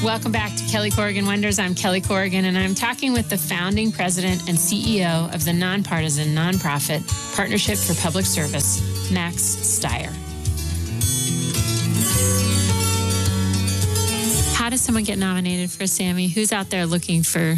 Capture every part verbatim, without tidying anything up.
Welcome back to Kelly Corrigan Wonders. I'm Kelly Corrigan, and I'm talking with the founding president and C E O of the nonpartisan nonprofit Partnership for Public Service, Max Stier. How does someone get nominated for a Sammy? Who's out there looking for?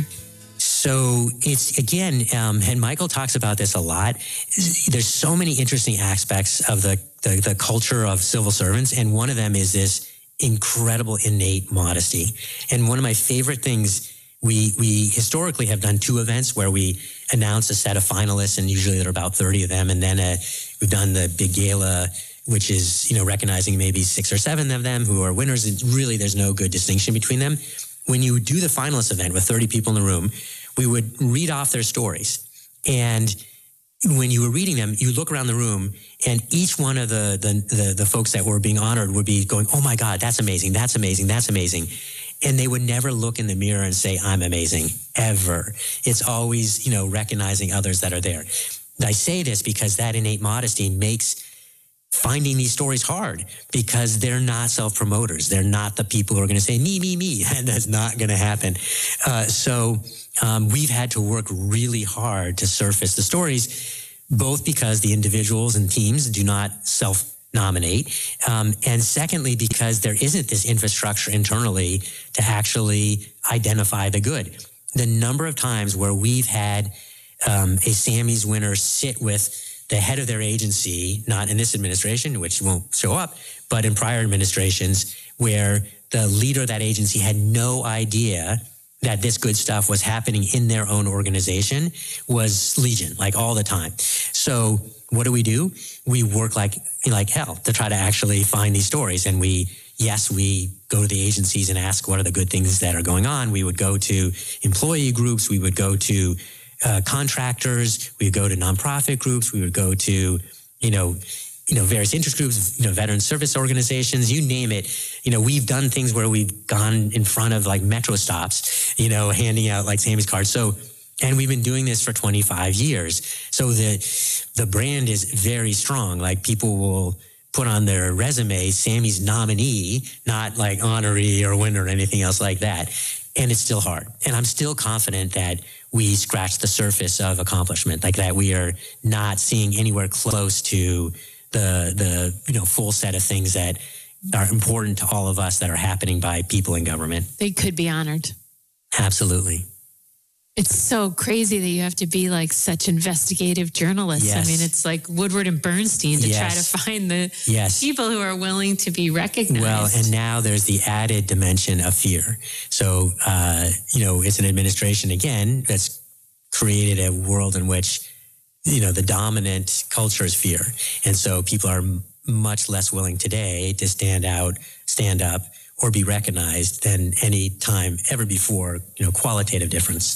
So it's, again, um, and Michael talks about this a lot. There's so many interesting aspects of the, the, the culture of civil servants, and one of them is this incredible innate modesty. And one of my favorite things, we we historically have done two events where we announce a set of finalists, and usually there are about thirty of them, and then uh, we've done the big gala, which is, you know, recognizing maybe six or seven of them who are winners, and really there's no good distinction between them. When you do the finalist event with thirty people in the room, we would read off their stories. And when you were reading them, you look around the room, and each one of the, the the the folks that were being honored would be going, "Oh my God, that's amazing, that's amazing, that's amazing." And they would never look in the mirror and say, "I'm amazing," ever. It's always, you know, recognizing others that are there. I say this because that innate modesty makes finding these stories hard, because they're not self-promoters. They're not the people who are going to say, me, me, me. And that's not going to happen. Uh, so um, we've had to work really hard to surface the stories, both because the individuals and teams do not self-nominate, um, and secondly, because there isn't this infrastructure internally to actually identify the good. The number of times where we've had um, a Sammy's winner sit with the head of their agency, not in this administration, which won't show up, but in prior administrations, where the leader of that agency had no idea that this good stuff was happening in their own organization, was legion, like all the time. So what do we do? We work like like hell to try to actually find these stories. And we, yes, we go to the agencies and ask what are the good things that are going on. We would go to employee groups. We would go to Uh, contractors, we would go to nonprofit groups, we would go to, you know, you know, various interest groups, you know, veteran service organizations, you name it. You know, we've done things where we've gone in front of like metro stops, you know, handing out like Sammy's cards. So, and we've been doing this for twenty-five years. So the, the brand is very strong. Like people will put on their resume, Sammy's nominee, not like honoree or winner or anything else like that. And it's still hard. And I'm still confident that we scratched the surface of accomplishment, like that we are not seeing anywhere close to the, the you know, full set of things that are important to all of us that are happening by people in government. They could be honored. Absolutely. It's so crazy that you have to be like such investigative journalists. Yes. I mean, it's like Woodward and Bernstein to yes. try to find the yes. people who are willing to be recognized. Well, and now there's the added dimension of fear. So, uh, you know, it's an administration, again, that's created a world in which, you know, the dominant culture is fear. And so people are m- much less willing today to stand out, stand up, or be recognized than any time ever before, you know, qualitative difference.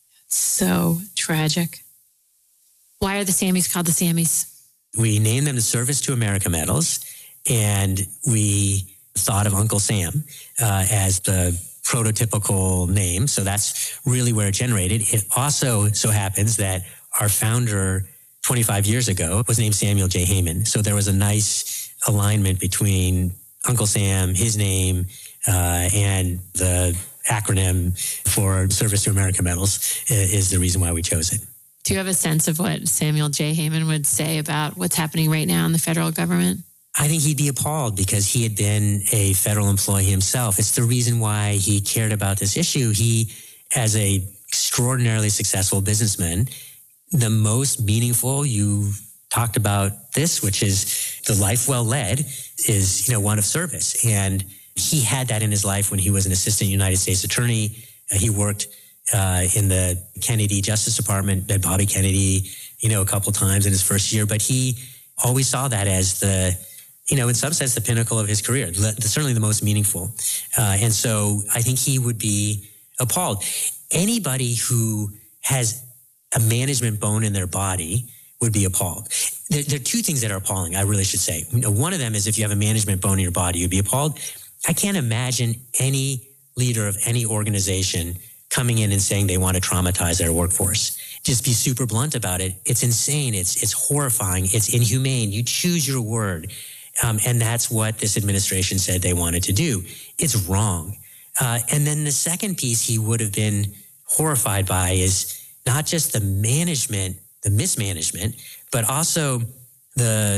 So tragic. Why are the Sammys called the Sammys? We named them the Service to America medals, and we thought of Uncle Sam uh, as the prototypical name. So that's really where it generated. It also so happens that our founder twenty-five years ago was named Samuel J. Heyman. So there was a nice alignment between Uncle Sam, his name, uh, and the acronym for Service to America medals is the reason why we chose it. Do you have a sense of what Samuel J. Heyman would say about what's happening right now in the federal government? I think he'd be appalled because he had been a federal employee himself. It's the reason why he cared about this issue. He, as a extraordinarily successful businessman, the most meaningful, you talked about this, which is the life well led, is, you know, one of service. And he had that in his life when he was an assistant United States attorney. Uh, he worked uh, in the Kennedy Justice Department, met Bobby Kennedy, you know, a couple times in his first year. But he always saw that as the, you know, in some sense, the pinnacle of his career, certainly the most meaningful. Uh, and so I think he would be appalled. Anybody who has a management bone in their body would be appalled. There, there are two things that are appalling, I really should say. You know, one of them is if you have a management bone in your body, you'd be appalled. I can't imagine any leader of any organization coming in and saying they want to traumatize their workforce. Just be super blunt about it. It's insane. It's it's horrifying. It's inhumane. You choose your word. Um, and that's what this administration said they wanted to do. It's wrong. Uh, and then the second piece he would have been horrified by is not just the management, the mismanagement, but also the